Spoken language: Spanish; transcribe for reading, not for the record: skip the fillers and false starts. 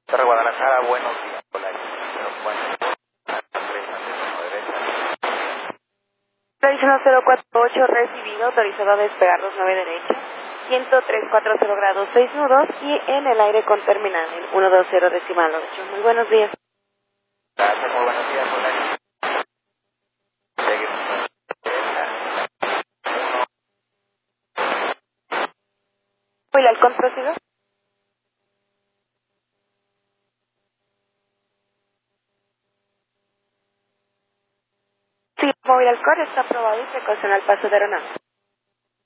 Torre Guadalajara, buenos días. Hola, bueno, Tradicional 048 recibido, autorizado a despegar 29 derecha, 10340 grados 6 nudos y en el aire con terminal en 120 decimal 8. Muy buenos días. gracias, muy buenos días. Hola. ¿Hoy el halcón procedió? Sí, móvil al core está aprobado y precaución al paso de aeronave.